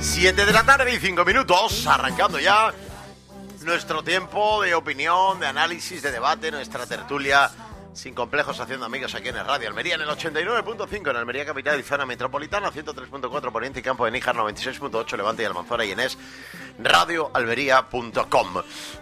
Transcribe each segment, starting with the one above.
7 de la tarde y 5 minutos, arrancando ya nuestro tiempo de opinión, de análisis, de debate, nuestra tertulia sin complejos haciendo amigos aquí en el Radio Almería, en el 89.5 en Almería capital y zona metropolitana, 103.4 Poniente y Campo de Níjar, 96.8 Levante y Almanzora y Enés, radioalmería.com,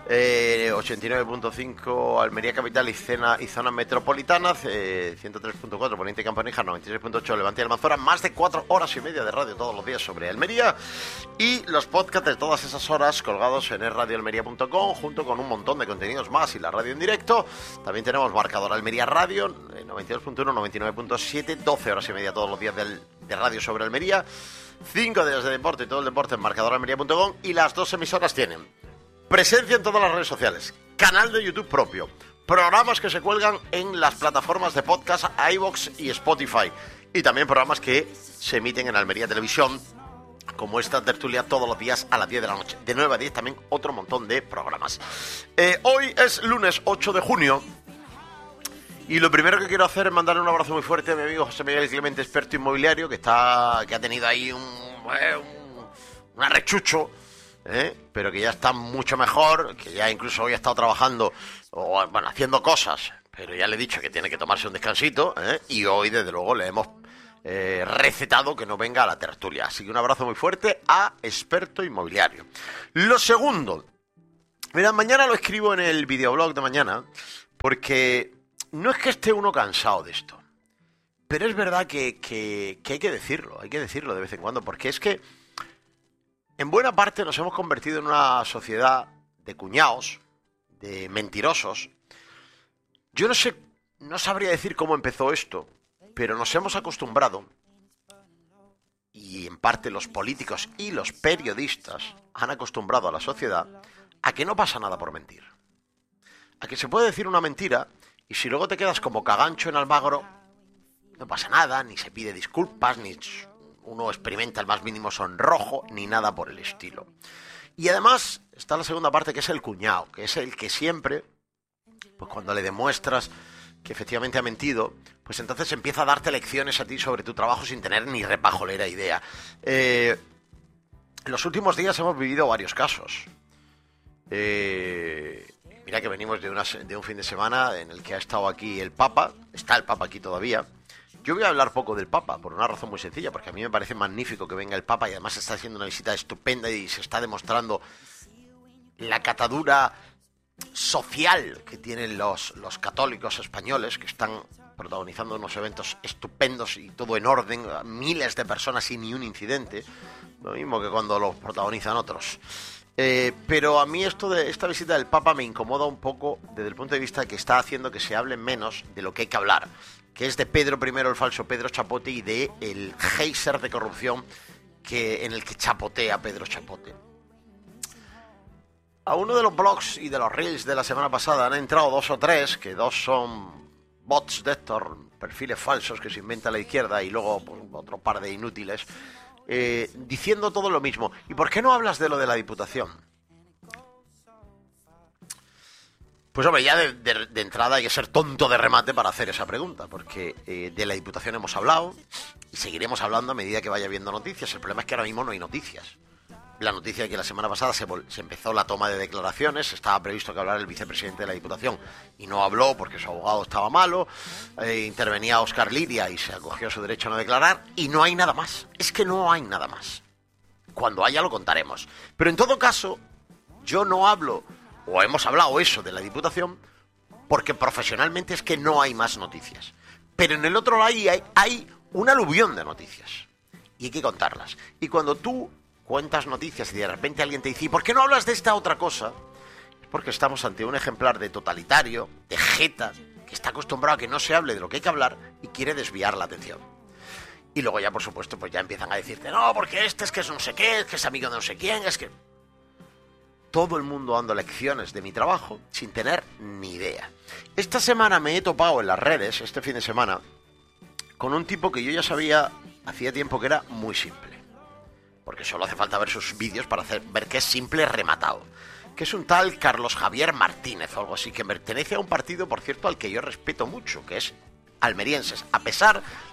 89.5 Almería capital y zona metropolitana, 103.4 Poniente y Campo de Níjar, 96.8 Levante y Almanzora, más de 4 horas y media de radio todos los días sobre Almería y los podcasts de todas esas horas colgados en radioalmería.com junto con un montón de contenidos más y la radio en directo. También tenemos marcador Almería Radio, 92.1, 99.7, 12 horas y media todos los días de radio sobre Almería, 5 días de deporte y todo el deporte en marcadoralmería.com, y las dos emisoras tienen presencia en todas las redes sociales, canal de YouTube propio, programas que se cuelgan en las plataformas de podcast, iVoox y Spotify, y también programas que se emiten en Almería Televisión, como esta tertulia todos los días a las 10 de la noche, de 9 a 10 también otro montón de programas. Hoy es lunes 8 de junio. Y lo primero que quiero hacer es mandarle un abrazo muy fuerte a mi amigo José Miguel Clemente, experto inmobiliario, que ha tenido ahí un arrechucho, pero que ya está mucho mejor, que ya incluso hoy ha estado trabajando, haciendo cosas, pero ya le he dicho que tiene que tomarse un descansito, y hoy desde luego le hemos recetado que no venga a la tertulia. Así que un abrazo muy fuerte a experto inmobiliario. Lo segundo, mira, mañana lo escribo en el videoblog de mañana, porque no es que esté uno cansado de esto, pero es verdad que hay que decirlo de vez en cuando, porque es que en buena parte nos hemos convertido en una sociedad de cuñados, de mentirosos. Yo no sabría decir cómo empezó esto, pero nos hemos acostumbrado, y en parte los políticos y los periodistas han acostumbrado a la sociedad a que no pasa nada por mentir, a que se puede decir una mentira. Y si luego te quedas como cagancho en Almagro, no pasa nada, ni se pide disculpas, ni uno experimenta el más mínimo sonrojo, ni nada por el estilo. Y además está la segunda parte, que es el cuñado, que es el que siempre, pues cuando le demuestras que efectivamente ha mentido, pues entonces empieza a darte lecciones a ti sobre tu trabajo sin tener ni repajolera idea. En los últimos días hemos vivido varios casos. Mira que venimos de un fin de semana en el que ha estado aquí el Papa, está el Papa aquí todavía. Yo voy a hablar poco del Papa por una razón muy sencilla, porque a mí me parece magnífico que venga el Papa y además está haciendo una visita estupenda y se está demostrando la catadura social que tienen los católicos españoles, que están protagonizando unos eventos estupendos y todo en orden, miles de personas sin ni un incidente, lo mismo que cuando los protagonizan otros. Pero a mí esta visita del Papa me incomoda un poco desde el punto de vista de que está haciendo que se hable menos de lo que hay que hablar, que es de Pedro I, el falso Pedro Chapote, y de el geyser de corrupción en el que chapotea Pedro Chapote. A uno de los blogs y de los reels de la semana pasada han entrado 2 o 3, que 2 son bots de estos, perfiles falsos que se inventa la izquierda, y luego pues, otro par de inútiles, diciendo todo lo mismo. ¿Y por qué no hablas de lo de la Diputación? Pues hombre, ya de entrada hay que ser tonto de remate para hacer esa pregunta, porque de la Diputación hemos hablado y seguiremos hablando a medida que vaya habiendo noticias. El problema es que ahora mismo no hay noticias. La noticia es que la semana pasada se empezó la toma de declaraciones, estaba previsto que hablara el vicepresidente de la Diputación y no habló porque su abogado estaba malo, intervenía Óscar Liria y se acogió a su derecho a no declarar, y no hay nada más. Es que no hay nada más. Cuando haya lo contaremos. Pero en todo caso, yo no hablo, o hemos hablado eso de la Diputación, porque profesionalmente es que no hay más noticias. Pero en el otro lado hay un aluvión de noticias y hay que contarlas. Y cuando tú cuentas noticias y de repente alguien te dice, ¿y por qué no hablas de esta otra cosa? Es porque estamos ante un ejemplar de totalitario, de jeta, que está acostumbrado a que no se hable de lo que hay que hablar y quiere desviar la atención. Y luego ya, por supuesto, pues ya empiezan a decirte, no, porque este es que es no sé qué, es que es amigo de no sé quién, es que... Todo el mundo dando lecciones de mi trabajo sin tener ni idea. Esta semana me he topado en las redes, este fin de semana, con un tipo que yo ya sabía hacía tiempo que era muy simple. Porque solo hace falta ver sus vídeos para ver que es simple rematado. Que es un tal Carlos Javier Martínez o algo así, que pertenece a un partido, por cierto, al que yo respeto mucho, que es Almerienses, a pesar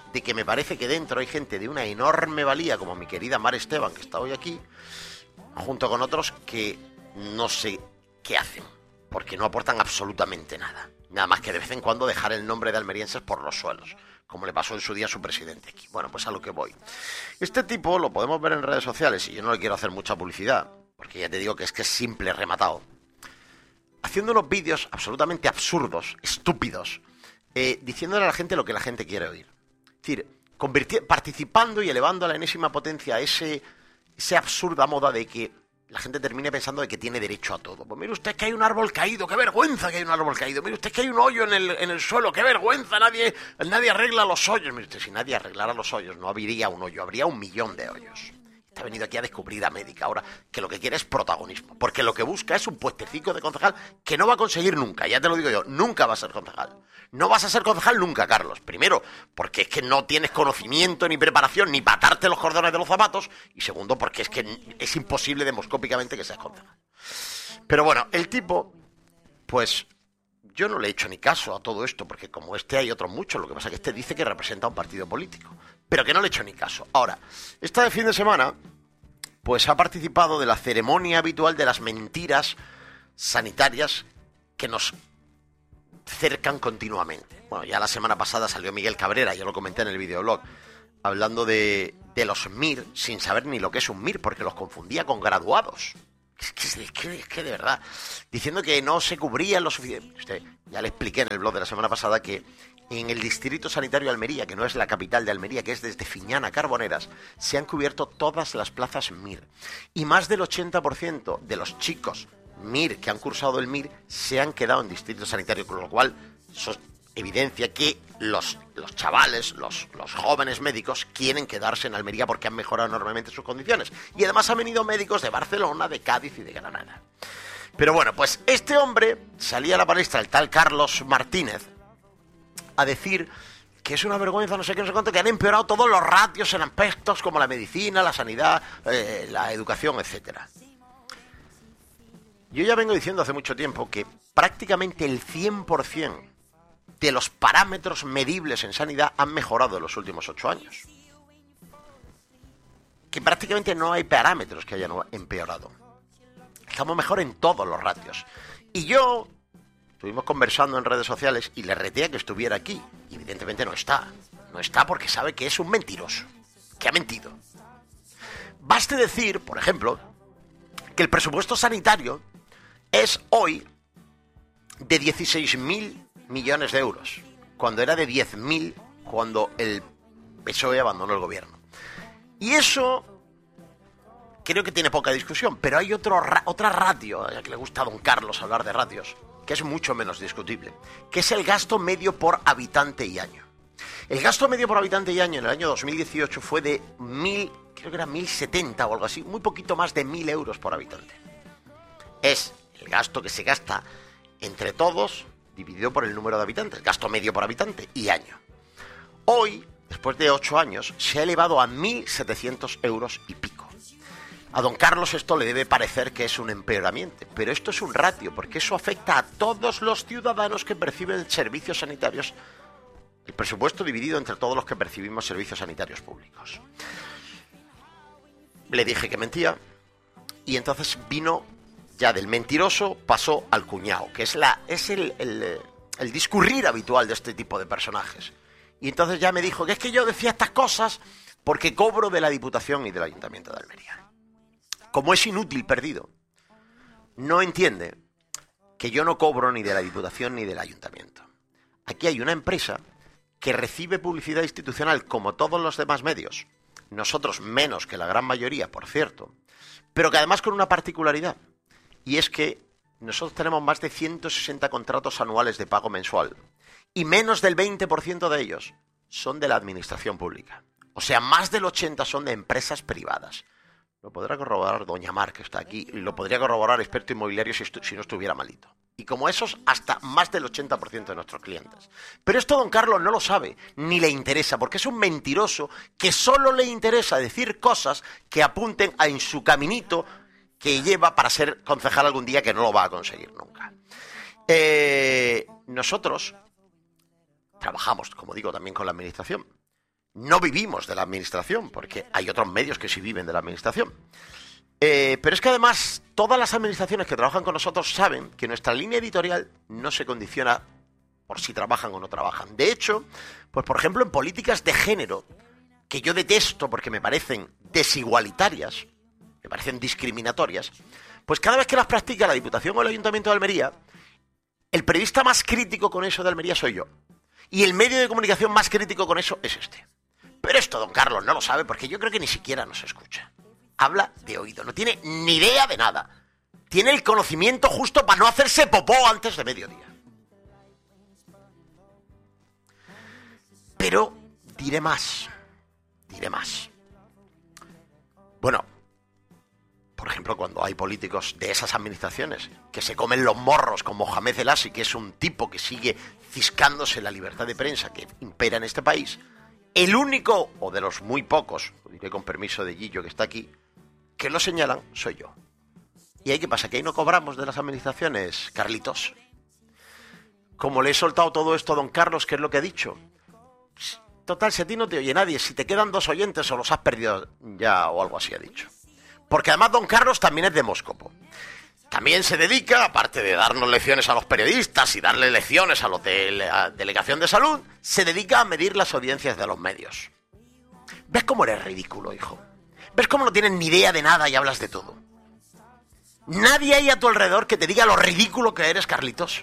de que me parece que dentro hay gente de una enorme valía, como mi querida Mar Esteban, que está hoy aquí, junto con otros que no sé qué hacen, porque no aportan absolutamente nada. Nada más que de vez en cuando dejar el nombre de almerienses por los suelos, como le pasó en su día a su presidente aquí. Bueno, pues a lo que voy. Este tipo lo podemos ver en redes sociales, y yo no le quiero hacer mucha publicidad, porque ya te digo que es simple, rematado, haciendo unos vídeos absolutamente absurdos, estúpidos, diciéndole a la gente lo que la gente quiere oír. Es decir, participando y elevando a la enésima potencia esa absurda moda de que la gente termine pensando de que tiene derecho a todo. Pues mire usted que hay un árbol caído, qué vergüenza que hay un árbol caído. Mire usted que hay un hoyo en el suelo, qué vergüenza, nadie arregla los hoyos. Mire usted, si nadie arreglara los hoyos no habría un hoyo, habría 1.000.000 de hoyos. Está venido aquí a descubrir América ahora, que lo que quiere es protagonismo, porque lo que busca es un puestecico de concejal que no va a conseguir nunca, ya te lo digo yo, nunca va a ser concejal. No vas a ser concejal nunca, Carlos. Primero, porque es que no tienes conocimiento ni preparación ni para atarte los cordones de los zapatos, y segundo, porque es que es imposible demoscópicamente que seas concejal. Pero bueno, el tipo, pues yo no le he hecho ni caso a todo esto, porque como hay otros muchos, lo que pasa es que este dice que representa a un partido político, pero que no le he hecho ni caso. Ahora, esta de fin de semana, pues ha participado de la ceremonia habitual de las mentiras sanitarias que nos cercan continuamente. Bueno, ya la semana pasada salió Miguel Cabrera, yo lo comenté en el videoblog, hablando de los MIR, sin saber ni lo que es un MIR, porque los confundía con graduados. Es que de verdad, diciendo que no se cubrían lo suficiente. Ya le expliqué en el blog de la semana pasada que en el distrito sanitario de Almería, que no es la capital de Almería, que es desde Fiñana a Carboneras, se han cubierto todas las plazas MIR. Y más del 80% de los chicos MIR que han cursado el MIR se han quedado en distrito sanitario, con lo cual eso evidencia que los chavales, los jóvenes médicos quieren quedarse en Almería porque han mejorado enormemente sus condiciones. Y además han venido médicos de Barcelona, de Cádiz y de Granada. Pero bueno, pues este hombre salía a la palestra, el tal Carlos Martínez, a decir que es una vergüenza, no sé qué, no sé cuánto, que han empeorado todos los ratios en aspectos como la medicina, la sanidad, la educación, etcétera. Yo ya vengo diciendo hace mucho tiempo que prácticamente el 100% de los parámetros medibles en sanidad han mejorado en los últimos 8 años. Que prácticamente no hay parámetros que hayan empeorado. Estamos mejor en todos los ratios. Y yo, estuvimos conversando en redes sociales y le reté a que estuviera aquí. Y evidentemente no está. No está porque sabe que es un mentiroso. Que ha mentido. Baste decir, por ejemplo, que el presupuesto sanitario es hoy de 16.000 millones de euros, cuando era de 10.000 cuando el PSOE abandonó el gobierno. Y eso creo que tiene poca discusión, pero hay otra ratio, ya que le gusta a don Carlos hablar de ratios, que es mucho menos discutible, que es el gasto medio por habitante y año. El gasto medio por habitante y año en el año 2018 fue de 1.000, creo que era 1.070 o algo así, muy poquito más de 1.000 euros por habitante. Es el gasto que se gasta entre todos dividido por el número de habitantes, gasto medio por habitante y año. Hoy, después de 8 años, se ha elevado a 1.700 euros y pico. A don Carlos esto le debe parecer que es un empeoramiento, pero esto es un ratio, porque eso afecta a todos los ciudadanos que perciben servicios sanitarios, el presupuesto dividido entre todos los que percibimos servicios sanitarios públicos. Le dije que mentía, y entonces vino ya del mentiroso, pasó al cuñado, que es el discurrir habitual de este tipo de personajes. Y entonces ya me dijo que es que yo decía estas cosas porque cobro de la Diputación y del Ayuntamiento de Almería. Como es inútil perdido, no entiende que yo no cobro ni de la Diputación ni del Ayuntamiento. Aquí hay una empresa que recibe publicidad institucional como todos los demás medios, nosotros menos que la gran mayoría, por cierto, pero que además con una particularidad. Y es que nosotros tenemos más de 160 contratos anuales de pago mensual y menos del 20% de ellos son de la administración pública. O sea, más del 80% son de empresas privadas. Lo podrá corroborar doña Mar, que está aquí, y lo podría corroborar experto inmobiliario si no estuviera malito. Y como esos, hasta más del 80% de nuestros clientes. Pero esto don Carlos no lo sabe, ni le interesa, porque es un mentiroso que solo le interesa decir cosas que apunten en su caminito que lleva para ser concejal algún día, que no lo va a conseguir nunca. Nosotros trabajamos, como digo, también con la administración. no vivimos de la administración, porque hay otros medios que sí viven de la administración. Pero es que además todas las administraciones que trabajan con nosotros saben que nuestra línea editorial no se condiciona por si trabajan o no trabajan. De hecho, pues por ejemplo en políticas de género, que yo detesto porque me parecen desigualitarias, me parecen discriminatorias, pues cada vez que las practica la Diputación o el Ayuntamiento de Almería, el periodista más crítico con eso de Almería soy yo. Y el medio de comunicación más crítico con eso es este. Pero esto don Carlos no lo sabe porque yo creo que ni siquiera nos escucha. Habla de oído, no tiene ni idea de nada. Tiene el conocimiento justo para no hacerse popó antes de mediodía. Pero diré más. Bueno, por ejemplo, cuando hay políticos de esas administraciones que se comen los morros con Mohamed El Asi, que es un tipo que sigue ciscándose la libertad de prensa que impera en este país, el único, o de los muy pocos, lo diré con permiso de Guillo que está aquí, que lo señalan soy yo. ¿Y ahí qué pasa? ¿Que ahí no cobramos de las administraciones, Carlitos? Como le he soltado todo esto a don Carlos, ¿qué es lo que ha dicho? Total, si a ti no te oye nadie, si te quedan 2 oyentes o los has perdido ya o algo así ha dicho. Porque además don Carlos también es demóscopo. También se dedica, aparte de darnos lecciones a los periodistas y darle lecciones a los de la Delegación de Salud, se dedica a medir las audiencias de los medios. ¿Ves cómo eres ridículo, hijo? ¿Ves cómo no tienes ni idea de nada y hablas de todo? Nadie hay a tu alrededor que te diga lo ridículo que eres, Carlitos.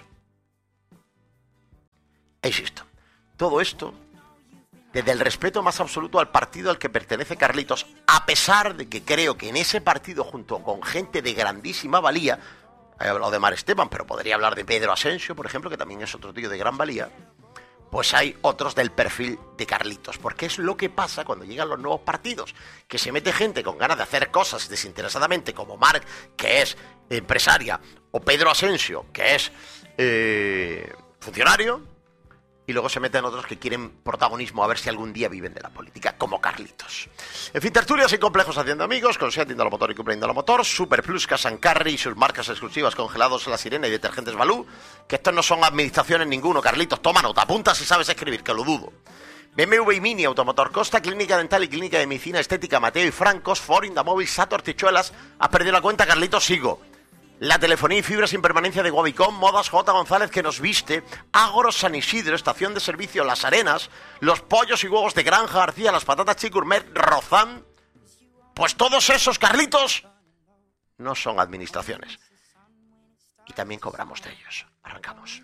Insisto, todo esto desde el respeto más absoluto al partido al que pertenece Carlitos, a pesar de que creo que en ese partido, junto con gente de grandísima valía, he hablado de Mar Esteban, pero podría hablar de Pedro Asensio, por ejemplo, que también es otro tío de gran valía, pues hay otros del perfil de Carlitos, porque es lo que pasa cuando llegan los nuevos partidos, que se mete gente con ganas de hacer cosas desinteresadamente, como Marc, que es empresaria, o Pedro Asensio, que es funcionario, y luego se meten otros que quieren protagonismo a ver si algún día viven de la política, como Carlitos. En fin, tertulias y complejos haciendo amigos, con Seat Indalo Motor y Cupra Indalo Motor, Super Plus, Cash & Carry y sus marcas exclusivas, congelados La Sirena y detergentes Balú, que estos no son administraciones ninguno, Carlitos, toma nota, apunta si sabes escribir, que lo dudo. BMW y Mini, Automotor Costa, Clínica Dental y Clínica de Medicina Estética Mateo y Francos, Ford, Indamóvil, Sator, Tichuelas. ¿Has perdido la cuenta, Carlitos? Sigo. La telefonía y fibra sin permanencia de Guavicom, Modas J. González que nos viste, Ágoros San Isidro, estación de servicio Las Arenas, los pollos y huevos de Granja García, las patatas Chicourmet, Rozán. Pues todos esos, Carlitos, no son administraciones. Y también cobramos de ellos. Arrancamos.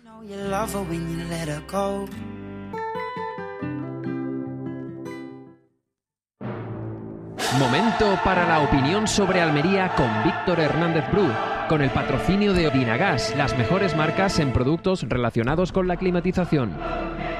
Momento para la opinión sobre Almería con Víctor Hernández Bru, con el patrocinio de Odinagas, las mejores marcas en productos relacionados con la climatización.